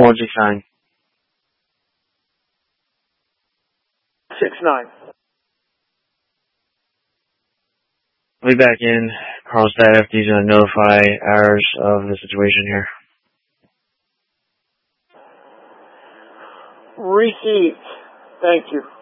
169. 6-9. I'll be back in. Carlstadt FD is going to notify ours of the situation here. Received. Thank you.